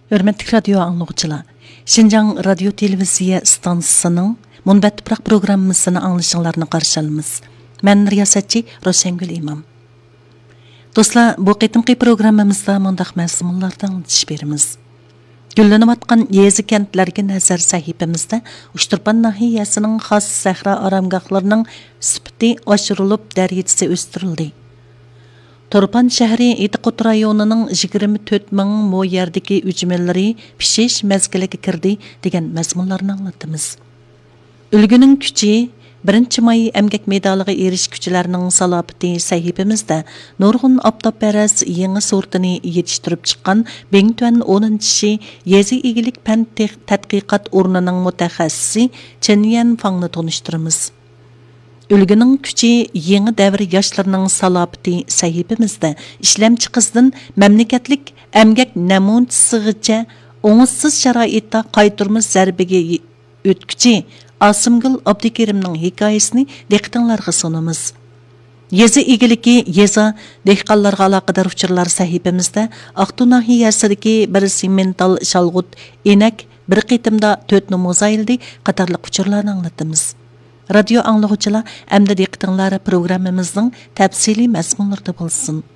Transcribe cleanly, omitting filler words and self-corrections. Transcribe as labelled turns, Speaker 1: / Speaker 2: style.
Speaker 1: Hörmətli radio anlıqçılar, Şinjan Radio Televiziya stansiyasının Munbat Tuproq programmasını anlaşınlarını qarşı alımız. Mən riyasətçi Roşengül İmam. Dostlar, bu qitimqi programmamızda mundaq məzmunlardan anlatış berimiz. Güllenip atqan yezi kentlərgə nəzər sahifimizdə Uçturpan nahiyəsinin xas səhra aramgahlarının sübti aşırılıb dərəcəsi östürüldü. Torpan şəhəri Etiqut rayonunun 24 min mo yerdəki ücmelləri pişiş məzgiliga kirdi degan məzmunlarını anlatımız. Ülgünün küçü 1 may əmgək medalığı erişküçülərinin salapıtı sahibimizdə nurğun aptapərəz yeni sortini yetiştirib çıqqan Bengtuen 10-ci Yezi İgilik Pən Tədqiqat Ornunun mütəxəssisi Çenyen Fang'ını tonuşturumuz. Ülgünün küçü yeni dəvr yaşlarının salapıtı sahibimizdə işlemçi qızdan məmləkətlik əmgək nəmunçısıgıca oңussız şəraitdə qaytırmız zərbege ötkücü Asımgül Abdikerim'nin hikayesini diqqətinlərə sunumuz. Yezi igiliki yeza dehqallarga alaqadar uçurlar sahibimizdə Aqtu nahiyəsidəki bir simental şalğut enek bir qitimda 4 numuzayildi qatarlıq uçurlarını anlatımız. Radio anlıqçılar, əmdə diqqətinlərə programımızın təfsili məzmunlarda bolsun.